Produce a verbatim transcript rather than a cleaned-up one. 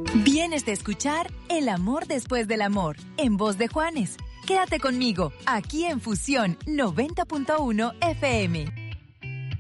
Vienes de escuchar El amor después del amor, en voz de Juanes. Quédate conmigo, aquí en Fusión noventa punto uno F M.